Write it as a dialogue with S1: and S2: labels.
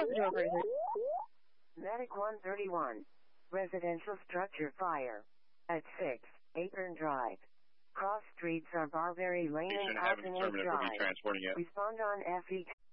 S1: Positive operator.
S2: Medic 131. Residential structure fire. At 6, Acorn Drive. Cross streets are Barbary Lane and Alternate Drive.
S3: Transporting it.
S2: Respond on FE.